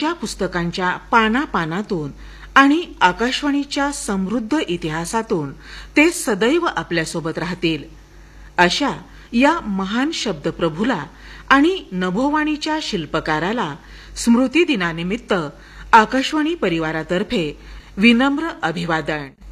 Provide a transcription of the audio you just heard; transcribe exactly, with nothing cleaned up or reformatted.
त्यांच्या पुस्तकांच्या पानापानातून आणि आकाशवाणीच्या समृद्ध इतिहासातून ते सदैव आपल्यासोबत राहतील अशा या महान शब्दप्रभूला आणि नभोवाणीच्या शिल्पकाराला स्मृती दिनानिमित्त आकाशवाणी परिवारातर्फे विनम्र अभिवादन.